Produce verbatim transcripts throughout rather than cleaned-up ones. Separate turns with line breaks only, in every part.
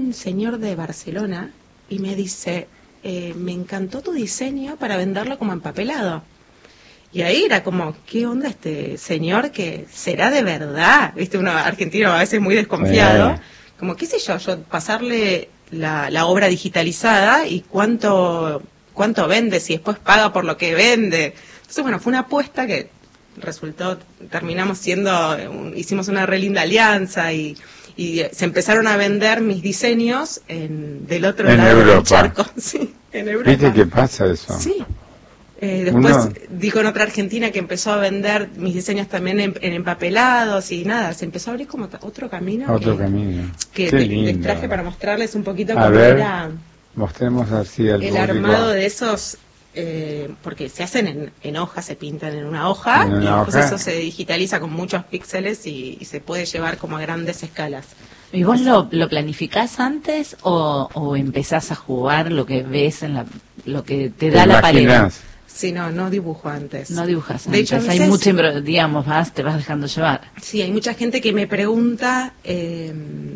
un señor de Barcelona y me dice, eh, me encantó tu diseño para venderlo como empapelado. Y ahí era como, ¿qué onda este señor que será de verdad? Viste, uno argentino a veces muy desconfiado. Eh. Como, qué sé yo, yo pasarle la, la obra digitalizada y cuánto, cuánto vende, si después paga por lo que vende. Entonces, bueno, fue una apuesta que resultó, terminamos siendo, un, hicimos una re linda alianza y, y se empezaron a vender mis diseños en, del otro
en
lado
Europa.
del charco. Sí, en Europa.
¿Viste qué pasa eso?
Sí. Eh, después
Uno...
dijo en otra Argentina que empezó a vender mis diseños también en, en empapelados y nada, se empezó a abrir como otro camino.
Otro
que,
camino.
Que
Qué
te,
lindo.
les traje para mostrarles un poquito
a
cómo
ver,
era
mostremos así al
el
público.
armado de esos, eh, porque se hacen en, en hoja, se pintan en una hoja
¿En una
y después
hoja?
eso se digitaliza con muchos píxeles y, y se puede llevar como a grandes escalas.
¿Y vos lo, lo planificás antes o, o empezás a jugar lo que ves en la, lo que te da la pared?
Sí, no, no dibujo antes.
No dibujas antes.
De hecho, veces,
hay mucha, digamos, vas, te vas dejando llevar.
Sí, hay mucha gente que me pregunta eh,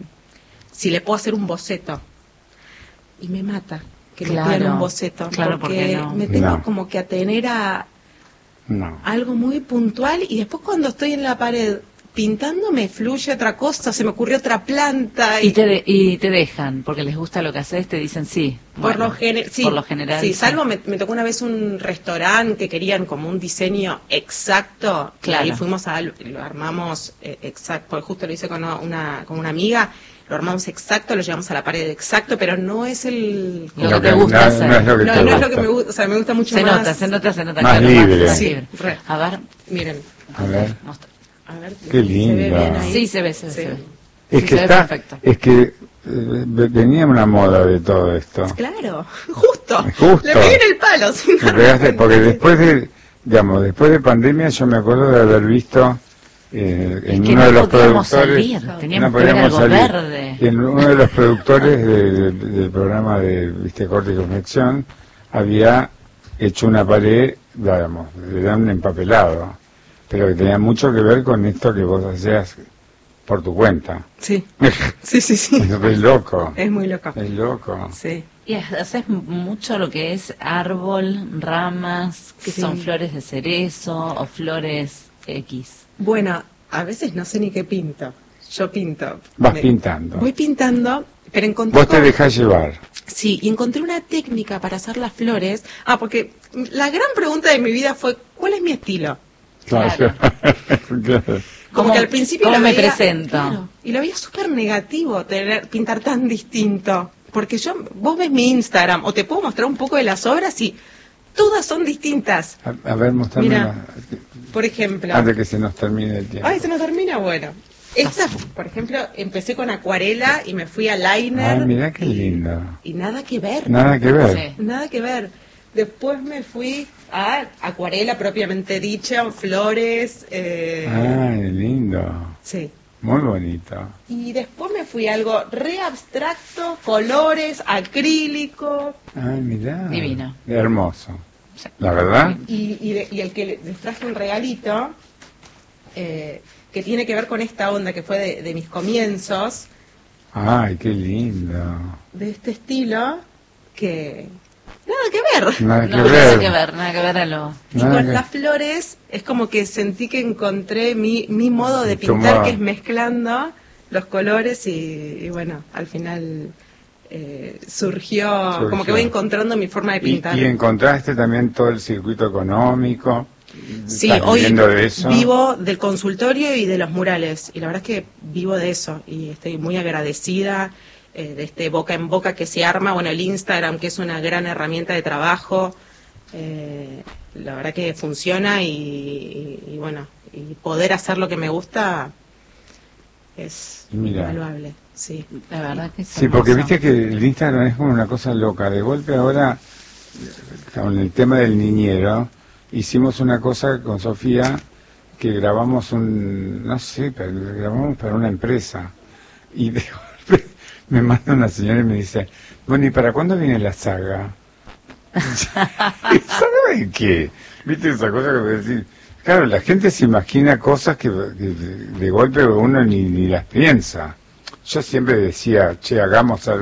si le puedo hacer un boceto. Y me mata que
claro,
me pidan un boceto.
Claro,
porque
no.
me tengo
no.
como que atener a
no.
algo muy puntual y después cuando estoy en la pared pintando me fluye otra cosa, se me ocurrió otra planta.
Y, y, te, de, y te dejan, porque les gusta lo que haces, te dicen sí.
Por,
bueno,
lo, gener sí,
por lo general.
Sí,
sí.
salvo me, me tocó una vez un restaurante que querían como un diseño exacto.
Claro.
Y ahí fuimos a, lo armamos eh, exacto, porque justo lo hice con una, con una amiga, lo armamos exacto, lo llevamos a la pared exacto, pero no es el...
Lo que te gusta hacer.
No, no es lo que,
no,
te
no
gusta.
es lo que me gusta, o sea, me gusta mucho
se
más...
Se nota, se nota, se nota.
Más
claro,
libre.
Más
sí,
libre.
Re.
A ver.
Miren.
A ver.
A ver,
qué lindo.
¿se ve bien ahí?
Sí, se ve, se ve.
Sí.
Se ve.
Es
sí,
que
se
está,
ve perfecto.
es que eh, venía una moda de todo esto.
Claro, justo.
Justo.
Le pegué en el palo. Sin
Me pegaste, porque después de, digamos, después de pandemia yo me acuerdo de haber visto eh, en
es que
uno
no
de los
podíamos
productores,
salir, teníamos
no
que ver
podíamos
algo
salir,
verde.
y en uno de los productores de, de, del programa de Viste Corte y Confección había hecho una pared, digamos, era un empapelado, pero que tenía mucho que ver con esto que vos hacías por tu cuenta.
Sí, sí, sí, sí.
Es loco.
Es muy loco.
Es loco.
Sí.
Y haces mucho lo que es árbol, ramas, que
sí.
son flores de cerezo o flores X.
Bueno, a veces no sé ni qué pinto. Yo pinto.
Vas
Me,
pintando.
Voy pintando, pero encontré...
Vos te dejás llevar.
Sí, y encontré una técnica para hacer las flores. Ah, porque la gran pregunta de mi vida fue, ¿cuál es mi estilo?
Claro. Claro.
Como que al principio
¿Cómo
lo
me
veía,
presento?
Claro, y lo veía súper negativo tener pintar tan distinto. Porque yo, vos ves mi Instagram, o te puedo mostrar un poco de las obras y todas son distintas.
A, a ver, mostrame.
Mira,
la,
por ejemplo...
Antes que se nos termine el tiempo.
Ay, se nos termina, bueno. Esta, por ejemplo, empecé con acuarela y me fui a liner.
Ay, mirá qué lindo.
Y, y nada que ver.
Nada que ver.
Sí.
Nada que ver. Después me fui a acuarela propiamente dicha, flores. Eh,
Ay, lindo.
Sí.
Muy bonito.
Y después me fui a algo re abstracto, colores, acrílico.
Ay, mirá.
Divino.
Hermoso. La verdad.
Y, y, de, y el que les traje un regalito, eh, que tiene que ver con esta onda que fue de, de mis comienzos.
Ay, qué lindo.
De este estilo, que... Nada que ver.
Nada que
No,
ver.
nada que ver, nada que ver a lo...
Y
Nada
con
que-
las flores es como que sentí que encontré mi, mi modo de
Tu
pintar,
modo.
que es mezclando los colores y, y bueno, al final eh, surgió,
Surgió.
como que voy encontrando mi forma de
Y,
pintar.
y encontraste también todo el circuito económico.
Sí,
¿Estás
hoy
viviendo de eso?
vivo del consultorio y de los murales y la verdad es que vivo de eso y estoy muy agradecida eh, de este boca en boca que se arma, bueno, el Instagram que es una gran herramienta de trabajo, eh, la verdad que funciona y, y, y bueno, y poder hacer lo que me gusta es
Mira.
invaluable, sí.
La verdad que es
Sí, porque
hermoso.
viste que el Instagram es como una cosa loca. De golpe ahora, con el tema del niñero, hicimos una cosa con Sofía que grabamos un, no sé, pero grabamos para una empresa. Y de golpe me manda una señora y me dice, bueno, ¿y para cuándo viene la saga? ¿Saga de qué? ¿Viste esa cosa que voy a decir? Claro, la gente se imagina cosas que, que de, de golpe uno ni, ni las piensa. Yo siempre decía, che, hagamos algo.